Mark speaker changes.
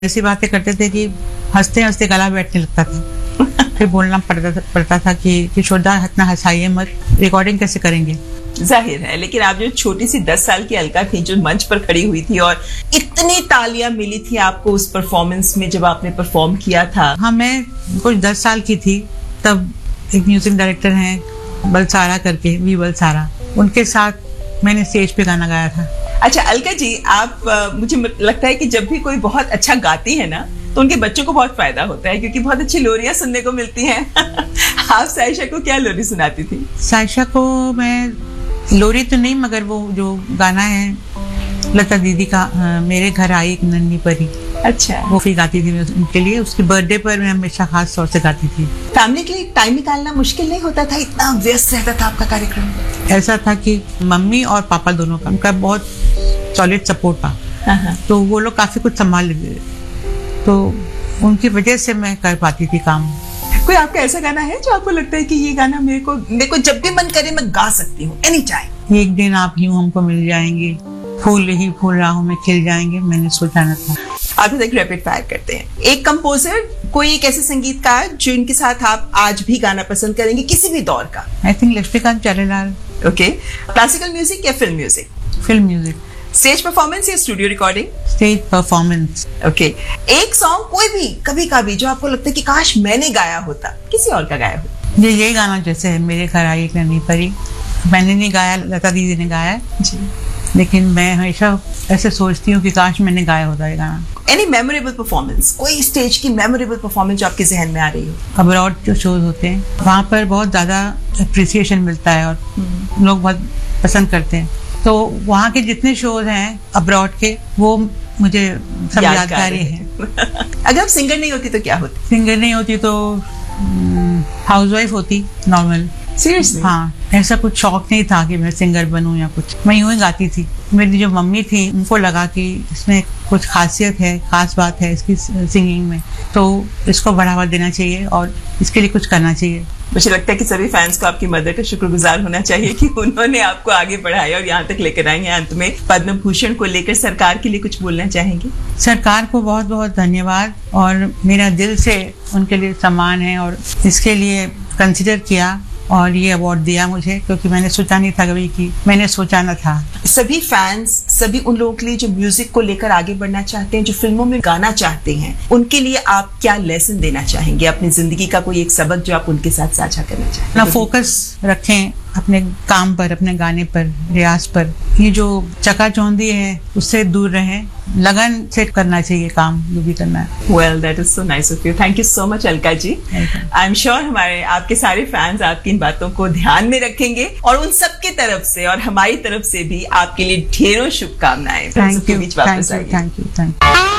Speaker 1: ऐसी बातें करते थे कि हंसते हंसते गला बैठने लगता था। फिर बोलना पड़ता था कि किशोरदा इतना हंसाइए मत, रिकॉर्डिंग कैसे करेंगे।
Speaker 2: जाहिर है, लेकिन आप जो छोटी सी 10 साल की अलका थी जो मंच पर खड़ी हुई थी और इतनी तालियां मिली थी आपको उस परफॉर्मेंस में जब आपने परफॉर्म किया था।
Speaker 1: हाँ, मैं कुछ 10 साल की थी तब। एक म्यूजिक डायरेक्टर हैं बलसारा करके, वी बलसारा, उनके साथ मैंने स्टेज पे गाना गाया था।
Speaker 2: अच्छा अलका जी, आप मुझे लगता है कि जब भी कोई बहुत अच्छा गाती है ना तो उनके बच्चों को बहुत फायदा होता है क्योंकि बहुत अच्छी लोरियां सुनने को मिलती हैं। आप साइशा को क्या लोरी सुनाती थी?
Speaker 1: साइशा को मैं लोरी तो नहीं, मगर वो जो गाना है लता दीदी का, मेरे घर आई एक नन्ही परी,
Speaker 2: अच्छा,
Speaker 1: वो भी गाती थी मैं उनके लिए। उसके बर्थडे पर मैं हमेशा खास तौर से गाती थी।
Speaker 2: फैमिली के लिए टाइम निकालना मुश्किल नहीं होता था? इतना व्यस्त रहता था आपका कार्यक्रम?
Speaker 1: ऐसा था कि मम्मी और पापा दोनों का उनका बहुत सॉलिड सपोर्ट था, तो वो लोग काफी कुछ संभाल लेते थे, तो उनकी वजह से मैं कर पाती थी काम।
Speaker 2: कोई आपका ऐसा गाना है जो आपको लगता है कि ये गाना मेरे को जब भी मन करे मैं गा सकती हूँ, एनी टाइम?
Speaker 1: एक दिन आप यूं हमको मिल जाएंगे, फूल ही फूल राहों में खिल जाएंगे, मैंने सोचा न था।
Speaker 2: आप एक रैपिड फायर करते हैं। एक कंपोजर, कोई एक ऐसे संगीतकार जो इनके साथ आप आज भी गाना पसंद करेंगे किसी भी दौर का?
Speaker 1: I think Laxmikant चारेलाल।
Speaker 2: Okay, classical music या film music?
Speaker 1: Film music.
Speaker 2: Stage performance या studio recording?
Speaker 1: Stage performance.
Speaker 2: Okay, एक सॉन्ग कोई भी कभी कभी जो आपको लगता है कि काश मैंने गाया होता, किसी और का गाया हो?
Speaker 1: ये गाना जैसे है, मेरे घर आई एक नन्ही परी, मैंने नहीं गाया, लता दीदी ने गाया जी, लेकिन मैं हमेशा ऐसे सोचती हूँ कि काश मैंने गाया होता है गाना।
Speaker 2: एनी मेमोरेबल परफॉर्मेंस, कोई स्टेज की मेमोरेबल परफॉर्मेंस जो आपके जहन में आ रही हो?
Speaker 1: अब्रॉड जो शोज होते हैं वहाँ पर बहुत ज्यादा अप्रिसिएशन मिलता है और लोग बहुत पसंद करते हैं, तो वहाँ के जितने शोज हैं अब्रॉड के वो मुझे सब यादगार है।
Speaker 2: अगर आप सिंगर नहीं होती तो क्या होती?
Speaker 1: सिंगर नहीं होती तो हाउसवाइफ होती, नॉर्मल।
Speaker 2: सीरियसली?
Speaker 1: हाँ, ऐसा कुछ शौक नहीं था कि मैं सिंगर बनूं या कुछ, मैं यूं ही गाती थी। मेरी जो मम्मी थी उनको लगा कि इसमें कुछ खासियत है, खास बात है इसकी सिंगिंग में, तो इसको बढ़ावा देना चाहिए और इसके लिए कुछ करना चाहिए।
Speaker 2: मुझे लगता है कि सभी फैंस को आपकी मदर का शुक्रगुजार होना चाहिए कि उन्होंने आपको आगे बढ़ाया और यहाँ तक लेकर आई हैं। अंत में पद्म भूषण को लेकर सरकार के लिए कुछ बोलना चाहेंगे?
Speaker 1: सरकार को बहुत बहुत धन्यवाद और मेरा दिल से उनके लिए सम्मान है और इसके लिए कंसिडर किया और ये अवार्ड दिया मुझे, क्योंकि मैंने सोचा नहीं था कभी कि मैंने सोचा न था।
Speaker 2: सभी फैंस, सभी उन लोगों के लिए जो म्यूजिक को लेकर आगे बढ़ना चाहते हैं, जो फिल्मों में गाना चाहते हैं, उनके लिए आप क्या लेसन देना चाहेंगे? अपनी जिंदगी का कोई एक सबक जो आप उनके साथ साझा करना चाहेंगे?
Speaker 1: ना फोकस रखें अपने काम पर, अपने गाने पर, रियाज पर। ये जो चकाचौंधी है उससे दूर रहें, लगन से करना चाहिए काम जो भी करना है।
Speaker 2: Well, that is so nice of you. Thank you so much Alka ji. I am sure हमारे आपके सारे फैंस आपकी इन बातों को ध्यान में रखेंगे और उन सबके तरफ से और हमारी तरफ से भी आपके लिए ढेरों शुभकामनाएं।
Speaker 1: Thank you, thank you, thank you.